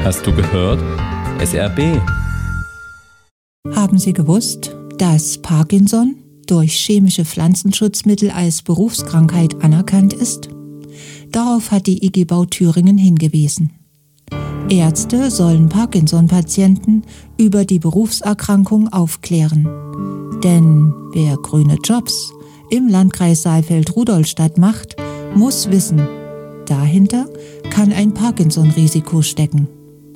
Hast du gehört? SRB. Haben Sie gewusst, dass Parkinson durch chemische Pflanzenschutzmittel als Berufskrankheit anerkannt ist? Darauf hat die IG Bau Thüringen hingewiesen. Ärzte sollen Parkinson-Patienten über die Berufserkrankung aufklären. Denn wer grüne Jobs im Landkreis Saalfeld-Rudolstadt macht, muss wissen, dahinter kann ein Parkinson-Risiko stecken.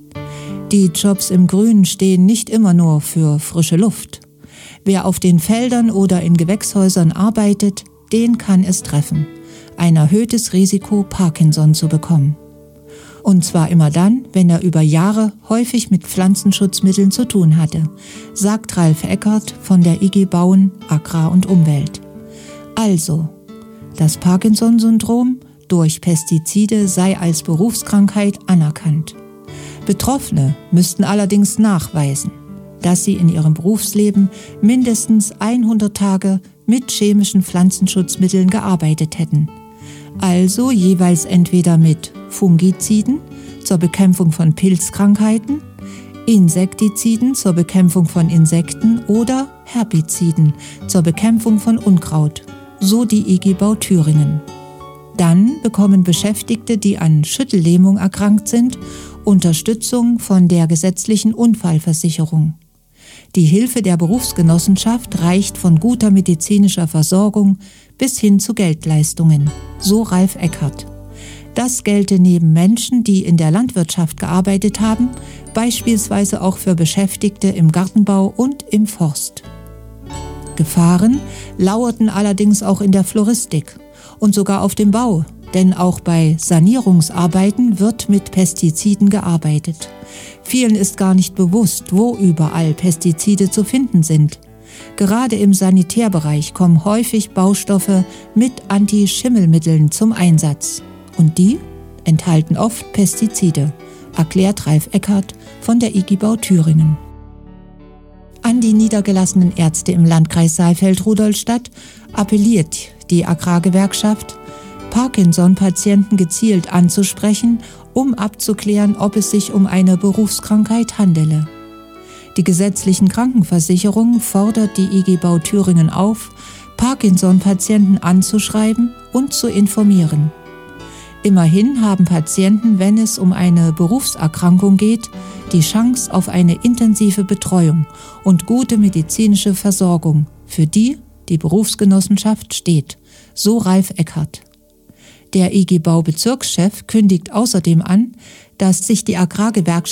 Die Jobs im Grünen stehen nicht immer nur für frische Luft. Wer auf den Feldern oder in Gewächshäusern arbeitet, den kann es treffen. Ein erhöhtes Risiko, Parkinson zu bekommen. Und zwar immer dann, wenn er über Jahre häufig mit Pflanzenschutzmitteln zu tun hatte, sagt Ralf Eckert von der IG Bauen, Agrar und Umwelt. Also, das Parkinson-Syndrom durch Pestizide sei als Berufskrankheit anerkannt. Betroffene müssten allerdings nachweisen, dass sie in ihrem Berufsleben mindestens 100 Tage mit chemischen Pflanzenschutzmitteln gearbeitet hätten. Also jeweils entweder mit Fungiziden zur Bekämpfung von Pilzkrankheiten, Insektiziden zur Bekämpfung von Insekten oder Herbiziden zur Bekämpfung von Unkraut, so die IG Bau Thüringen. Dann bekommen Beschäftigte, die an Schüttellähmung erkrankt sind, Unterstützung von der gesetzlichen Unfallversicherung. Die Hilfe der Berufsgenossenschaft reicht von guter medizinischer Versorgung bis hin zu Geldleistungen, so Ralf Eckert. Das gelte neben Menschen, die in der Landwirtschaft gearbeitet haben, beispielsweise auch für Beschäftigte im Gartenbau und im Forst. Gefahren lauerten allerdings auch in der Floristik und sogar auf dem Bau. Denn auch bei Sanierungsarbeiten wird mit Pestiziden gearbeitet. Vielen ist gar nicht bewusst, wo überall Pestizide zu finden sind. Gerade im Sanitärbereich kommen häufig Baustoffe mit Anti-Schimmelmitteln zum Einsatz. Und die enthalten oft Pestizide, erklärt Ralf Eckert von der IG Bau Thüringen. An die niedergelassenen Ärzte im Landkreis Saalfeld-Rudolstadt appelliert die Agrargewerkschaft, Parkinson-Patienten gezielt anzusprechen, um abzuklären, ob es sich um eine Berufskrankheit handele. Die gesetzlichen Krankenversicherungen fordert die IG Bau Thüringen auf, Parkinson-Patienten anzuschreiben und zu informieren. Immerhin haben Patienten, wenn es um eine Berufserkrankung geht, die Chance auf eine intensive Betreuung und gute medizinische Versorgung, für die die Berufsgenossenschaft steht, so Ralf Eckert. Der IG Bau Bezirkschef kündigt außerdem an, dass sich die Agrargewerkschaft